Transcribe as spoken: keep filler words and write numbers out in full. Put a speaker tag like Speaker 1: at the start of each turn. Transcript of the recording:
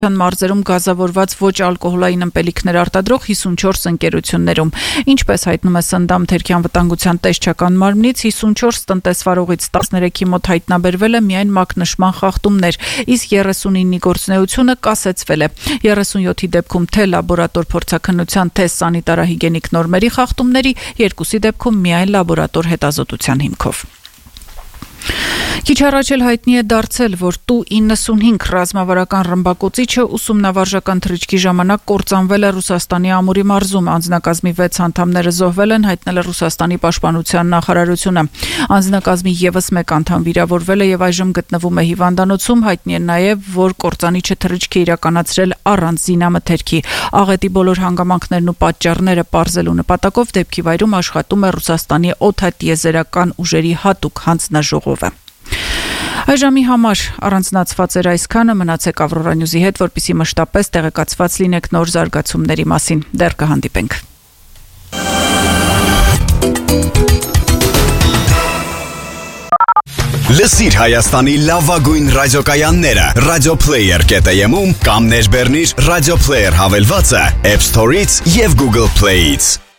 Speaker 1: մարզերում գազավորված ոչ ալկոհոլային ըմպելիքներ արտադրող հիսունչորս ընկերություններում։ Ինչպես հայտնում է Սնդամ թերքի անվտանգության տեսչական մարմնից, հիսունչորս տնտեսվարողից տասներեքի մոտ հայտնաբերվել է միայն մակնշման խախտումներ, իսկ երեսունինի գործունեությունը կասեցվել է։ երեսունյոթի դեպքում թե լաբորատոր փորձաքննության, թե սանիտարահիգենիկ նորմերի խախտումների, երկուսի դեպքում միայն լաբորատոր հետազոտության հիմքով։ Քիչ առաջ էլ հայտնի է դարձել, որ տու իննսունհինգ ռազմավարական ռմբակոծիչը ուսումնավարժական թռիչքի ժամանակ կործանվել է Ռուսաստանի Ամուրի մարզում։ Անձնակազմի վեց անդամները զոհվել են, հայտնել է Ռուսաստանի պաշտպանության նախարարությունը։ Անձնակազմի ևս մեկ անդամ վիրավորվել է եւ այժմ գտնվում է հիվանդանոցում։ Հայտնի է նաեւ, որ կործանիչը թռիչք է իրականացրել առանց զինամթերքի։ Աղետի բոլոր հանգամանքներն ու պատճառները պարզելու նպատակով դեպքի վայրում աշխատում է Ռուսաստանի օդատիեզերական ուժերի հատուկ հանձնաժողովը։ Այժմի համար առանձնացված էր այսքանը, մնացեք Ավրորա Նյուզի հետ, որպեսզի մշտապես տեղեկացված լինեք նոր զարգացումների մասին։ Դեռ կհանդիպենք։
Speaker 2: Լսիր Հայաստանի լավագույն ռադիոկայանները Radioplayer կետ եմ-ում կամ ներբեռնիր Radioplayer հավելվածը App Store-ից և Google Play-ից։